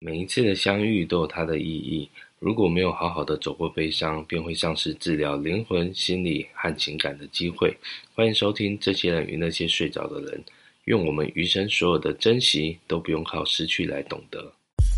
每一次的相遇都有它的意义。如果没有好好的走过悲伤，便会丧失治疗灵魂、心理和情感的机会。欢迎收听《这些人与那些睡着的人》，愿我们余生所有的珍惜都不用靠失去来懂得。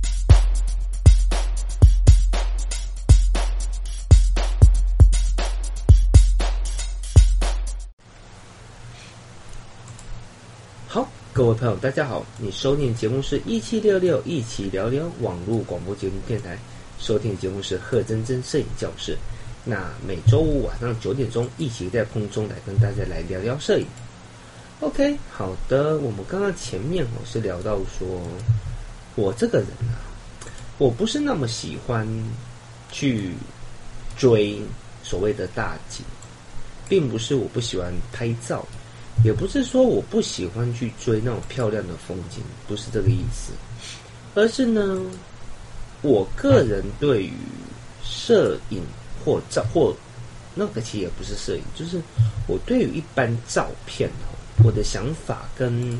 好，各位朋友大家好，你收听节目是1766一起聊聊网络广播节目电台，收听节目是贺珍珍摄影教室。那每周五晚上9点钟一起在空中来跟大家来聊聊摄影。OK， 好的，我们刚刚前面是聊到说，我这个人啊，我不是那么喜欢去追所谓的大景，并不是我不喜欢拍照，也不是说我不喜欢去追那种漂亮的风景，不是这个意思，而是呢，我个人对于摄影或那个其实也不是摄影，就是我对于一般照片我的想法跟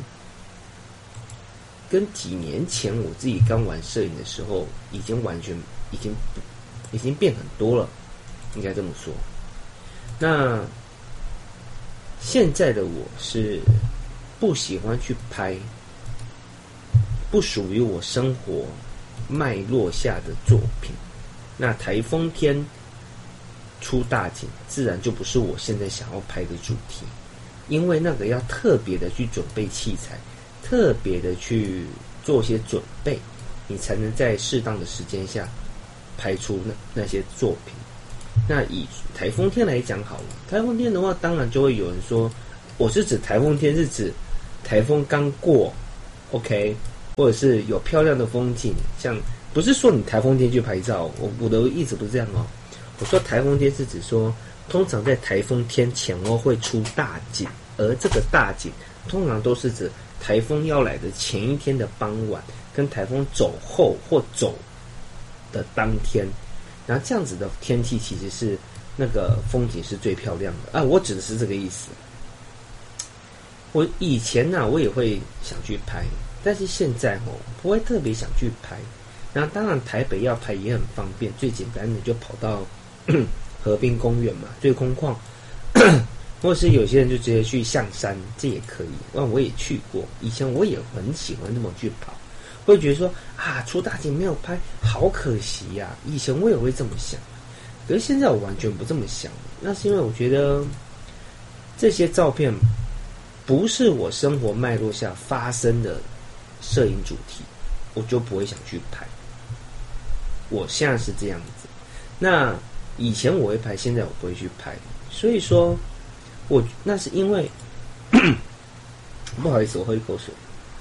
几年前我自己刚玩摄影的时候已经完全已经变很多了，应该这么说。那现在的我是不喜欢去拍不属于我生活脉络下的作品。那台风天出大景自然就不是我现在想要拍的主题，因为那个要特别的去准备器材，特别的去做些准备，你才能在适当的时间下拍出那些作品。那以台风天来讲好了，台风天的话当然就会有人说，我是指台风天是指台风刚过 OK， 或者是有漂亮的风景，像不是说你台风天去拍照，我的意思不是这样哦。我说台风天是指说通常在台风天前后会出大景，而这个大景通常都是指台风要来的前一天的傍晚跟台风走后或走的当天，然后这样子的天气其实是那个风景是最漂亮的啊，我指的是这个意思。我以前我也会想去拍，但是现在不会特别想去拍。然后当然台北要拍也很方便，最简单的就跑到河滨公园嘛，最空旷，或是有些人就直接去象山，这也可以。我也去过，以前我也很喜欢这么去跑，会觉得说出大景没有拍，好可惜呀。以前我也会这么想，可是现在我完全不这么想。那是因为我觉得这些照片不是我生活脉络下发生的摄影主题，我就不会想去拍。我现在是这样子，那以前我会拍，现在我不会去拍。所以说那是因为不好意思，我喝一口水。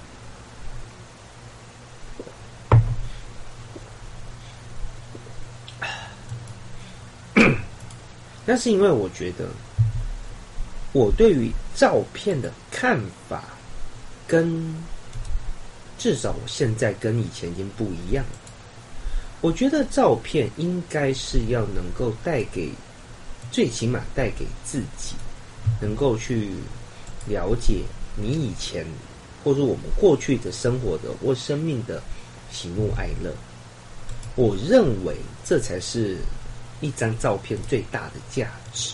那是因为我觉得我对于照片的看法跟至少我现在跟以前已经不一样了。我觉得照片应该是要能够最起码带给自己，能够去了解你以前或者我们过去的生活的或生命的喜怒哀乐。我认为这才是一张照片最大的价值。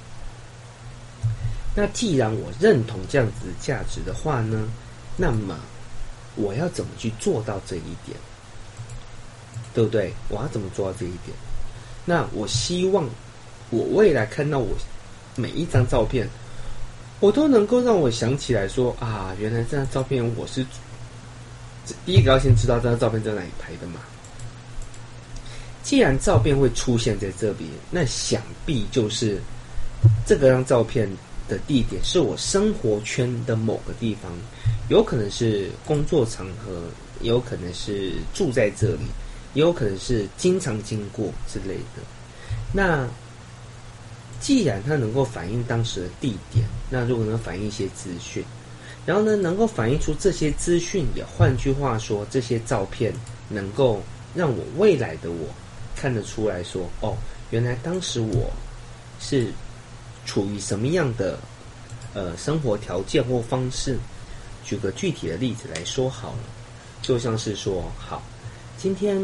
那既然我认同这样子的价值的话呢，那么我要怎么去做到这一点？对不对？我要怎么做到这一点？那我希望我未来看到我每一张照片，我都能够让我想起来说原来这张照片我是第一个要先知道这张照片在哪里拍的嘛。既然照片会出现在这里，那想必就是这张照片的地点是我生活圈的某个地方，有可能是工作场合，也有可能是住在这里，也有可能是经常经过之类的。那既然它能够反映当时的地点，那如果能反映一些资讯，然后呢能够反映出这些资讯，也换句话说这些照片能够让我未来的我看得出来说，原来当时我是处于什么样的生活条件或方式。举个具体的例子来说好了，就像是说，好， 今天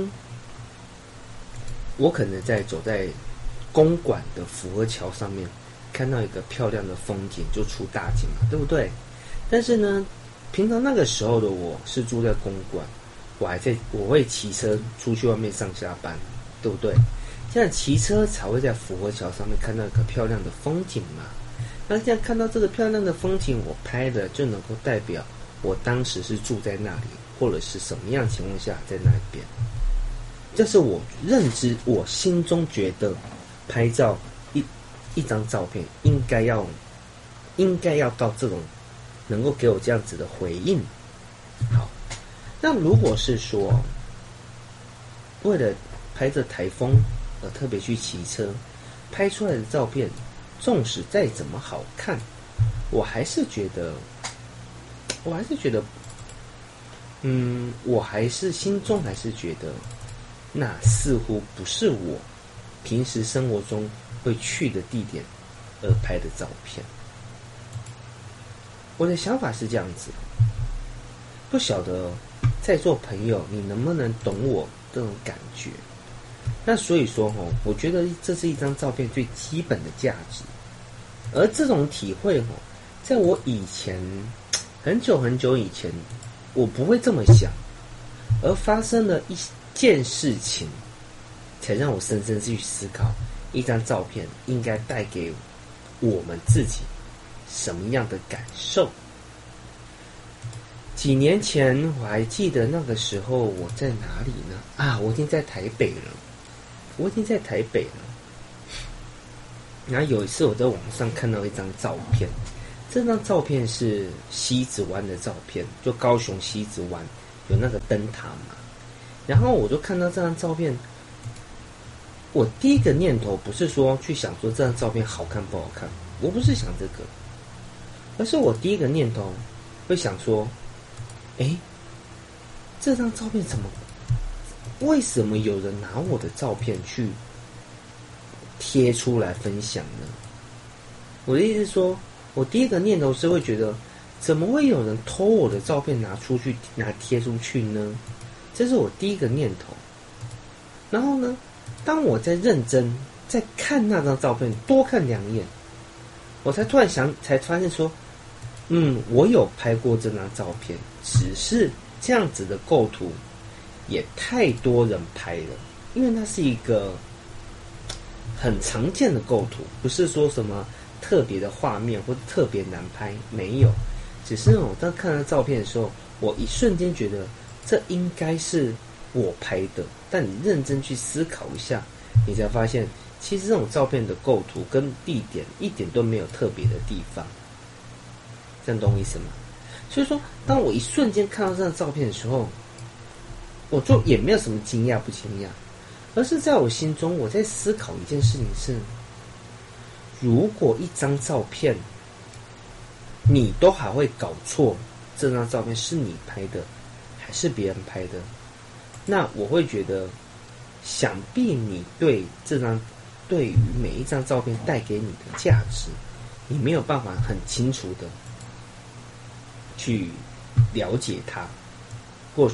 我可能走在公馆的福和桥上面，看到一个漂亮的风景，就出大景嘛，对不对？但是呢，平常那个时候的我是住在公馆，我会骑车出去外面上下班，对不对？这样骑车才会在福和桥上面看到一个漂亮的风景嘛。那这样看到这个漂亮的风景，我拍的就能够代表我当时是住在那里，或者是什么样情况下在那边。这是我认知，我心中觉得拍照一张照片应该要到这种能够给我这样子的回应。好，那如果是说为了拍这台风而特别去骑车拍出来的照片，纵使再怎么好看，我还是觉得我心中还是觉得那似乎不是我平时生活中会去的地点而拍的照片。我的想法是这样子，不晓得在座朋友你能不能懂我这种感觉。那所以说我觉得这是一张照片最基本的价值。而这种体会在我以前很久很久以前我不会这么想，而发生了一件事情才让我深深去思考一张照片应该带给我们自己什么样的感受。几年前我还记得那个时候我在哪里呢？我已经在台北了。然后有一次我在网上看到一张照片，这张照片是西子湾的照片，就高雄西子湾有那个灯塔嘛。然后我就看到这张照片，我第一个念头不是说去想说这张照片好看不好看，我不是想这个，而是我第一个念头会想说，这张照片为什么有人拿我的照片去贴出来分享呢？我的意思是说，我第一个念头是会觉得，怎么会有人偷我的照片拿贴出去呢？这是我第一个念头。然后呢，当我在认真在看那张照片，多看2眼，我才突然才发现说，我有拍过这张照片，只是这样子的构图也太多人拍了，因为那是一个很常见的构图，不是说什么特别的画面或者特别难拍，没有，只是我当看到照片的时候，我一瞬间觉得这应该是我拍的，但你认真去思考一下，你才发现其实这种照片的构图跟地点一点都没有特别的地方，这样懂我意思吗？所以说当我一瞬间看到这张照片的时候，我就也没有什么惊讶不惊讶，而是在我心中我在思考一件事情是，如果一张照片你都还会搞错这张照片是你拍的还是别人拍的，那我会觉得想必你对于每一张照片带给你的价值，你没有办法很清楚的去了解它，或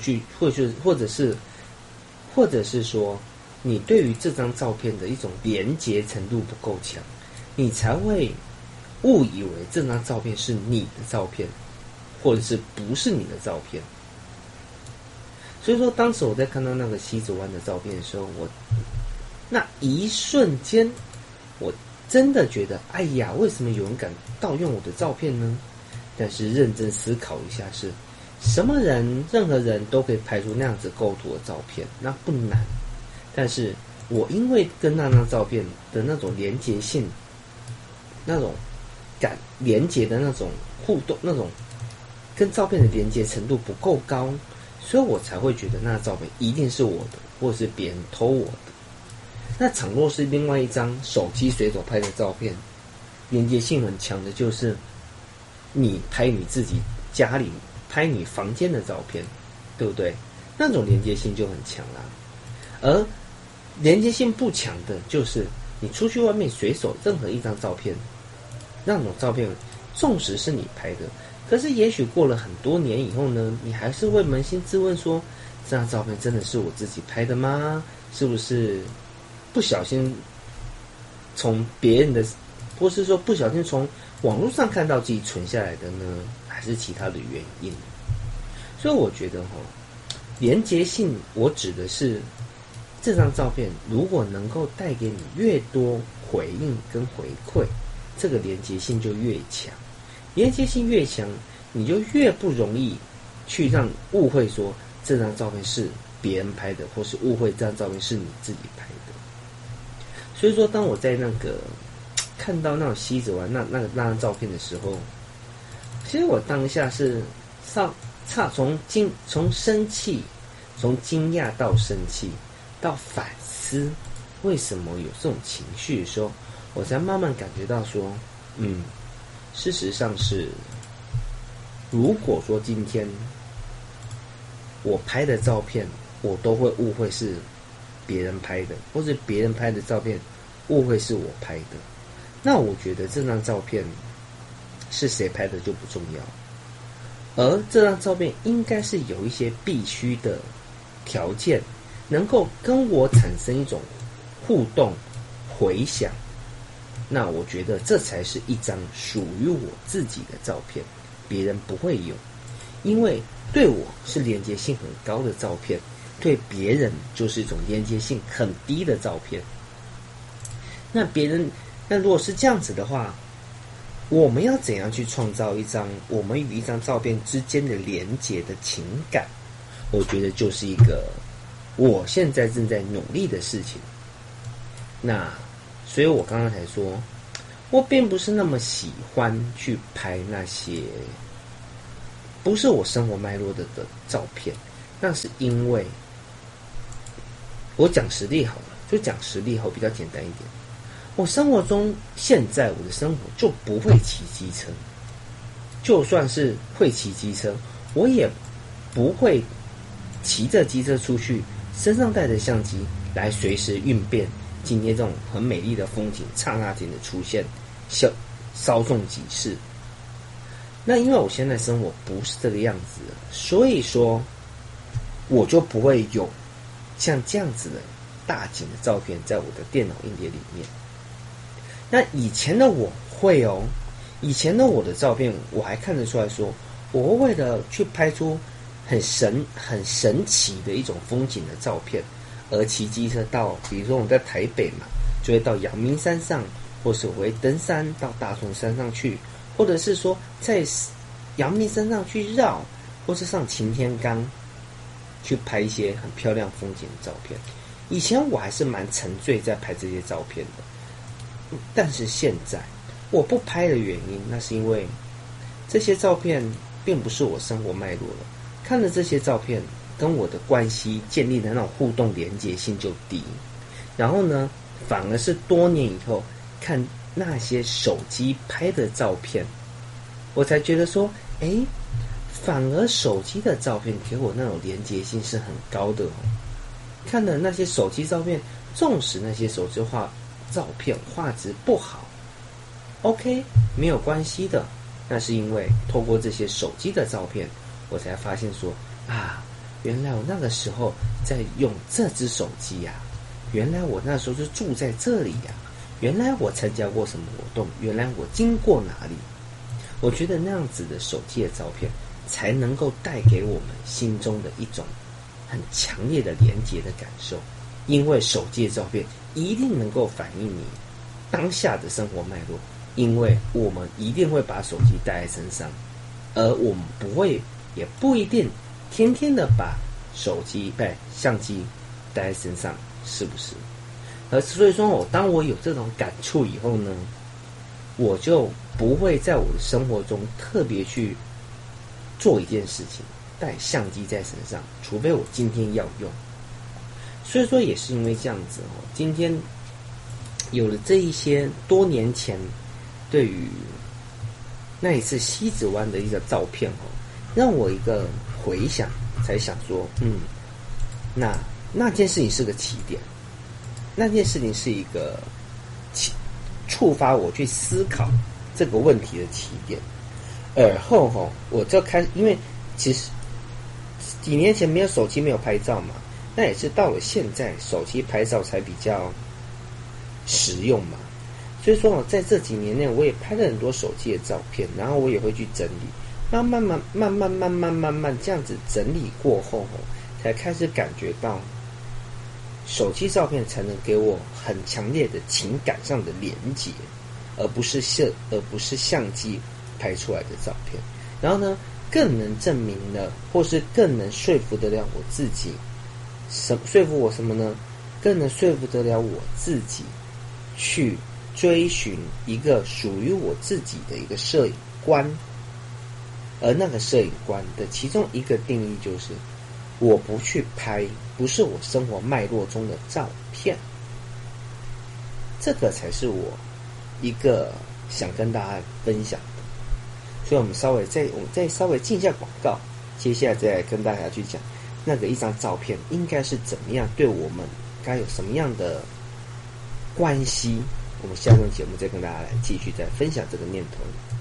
者是说你对于这张照片的一种连结程度不够强，你才会误以为这张照片是你的照片，或者是不是你的照片。所以说当时我在看到那个西子湾的照片的时候，我那一瞬间我真的觉得，为什么有人敢盗用我的照片呢？但是认真思考一下，是什么人任何人都可以拍出那样子构图的照片，那不难。但是我因为跟那张照片的那种连结性，那种连结的那种互动，那种跟照片的连结程度不够高，所以我才会觉得那照片一定是我的，或是别人偷我的。那倘若是另外一张手机随手拍的照片，连结性很强的就是你拍你自己家里拍你房间的照片，对不对？那种连结性就很强啦。而连结性不强的就是你出去外面随手任何一张照片，那种照片纵使是你拍的，可是也许过了很多年以后呢，你还是会扪心自问说， 这张照片真的是我自己拍的吗？是不是不小心从别人的，或是说不小心从网络上看到自己存下来的呢？还是其他的原因？所以我觉得连结性，我指的是这张照片如果能够带给你越多回应跟回馈，这个连结性就越强。连结性越强，你就越不容易去让误会说这张照片是别人拍的，或是误会这张照片是你自己拍的。所以说，当我在那个看到那种西子湾那张照片的时候，其实我当下是从生气，从惊讶到生气，到反思为什么有这种情绪的时候，我才慢慢感觉到说，事实上是，如果说今天我拍的照片，我都会误会是别人拍的，或者别人拍的照片误会是我拍的，那我觉得这张照片是谁拍的就不重要，而这张照片应该是有一些必须的条件，能够跟我产生一种互动回响，那我觉得这才是一张属于我自己的照片，别人不会有，因为对我是连接性很高的照片，对别人就是一种连接性很低的照片。那如果是这样子的话，我们要怎样去创造一张我们与一张照片之间的连结的情感？我觉得就是一个我现在正在努力的事情。那所以我刚刚才说，我并不是那么喜欢去拍那些不是我生活脉络的照片，那是因为我讲实例好了，就讲实例后比较简单一点。我生活中现在我的生活就不会骑机车，就算是会骑机车，我也不会骑着机车出去，身上带着相机来随时运变今天这种很美丽的风景刹那间的出现，稍纵即逝。那因为我现在生活不是这个样子的，所以说我就不会有像这样子的大景的照片在我的电脑硬碟里面。那以前的我会以前的我的照片我还看得出来说，我为了去拍出很神奇的一种风景的照片，而骑机车到，比如说我们在台北嘛，就会到阳明山上，或是我会登山到大同山上去，或者是说在阳明山上去绕，或是上擎天岗去拍一些很漂亮风景的照片。以前我还是蛮沉醉在拍这些照片的，但是现在我不拍的原因，那是因为这些照片并不是我生活脉络了，看了这些照片跟我的关系建立的那种互动连结性就低，然后呢，反而是多年以后看那些手机拍的照片，我才觉得说，反而手机的照片给我那种连结性是很高的看了那些手机照片，纵使那些手机照片画质不好 ，OK， 没有关系的。那是因为透过这些手机的照片，我才发现说原来我那个时候在用这只手机呀，原来我那时候是住在这里呀，原来我参加过什么活动，原来我经过哪里。我觉得那样子的手机的照片才能够带给我们心中的一种很强烈的连结的感受，因为手机的照片一定能够反映你当下的生活脉络，因为我们一定会把手机带在身上，而我们不会也不一定天天的把相机带在身上，是不是？而所以说当我有这种感触以后呢，我就不会在我的生活中特别去做一件事情带相机在身上，除非我今天要用。所以说也是因为这样子今天有了这一些多年前对于那一次西子湾的一个照片让我一个回想，才想说那件事情是个起点，那件事情是一个触发我去思考这个问题的起点。而后我就开始，因为其实几年前没有手机，没有拍照嘛，那也是到了现在，手机拍照才比较实用嘛。所以说在这几年内，我也拍了很多手机的照片，然后我也会去整理，然后慢慢这样子整理过后，才开始感觉到，手机照片才能给我很强烈的情感上的连结，而不是相机拍出来的照片。然后呢，更能证明了，或是更能说服得了我自己，说服我什么呢？更能说服得了我自己去追寻一个属于我自己的一个摄影观。而那个摄影观的其中一个定义就是，我不去拍不是我生活脉络中的照片。这个才是我一个想跟大家分享的。所以我们再稍微进一下广告，接下来再来跟大家去讲那个一张照片应该是怎么样，对我们该有什么样的关系。我们下周节目再跟大家来继续再分享这个念头。